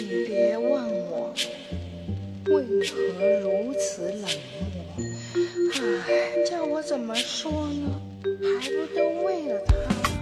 请别问我为何如此冷漠。唉，叫我怎么说呢？还不都为了他？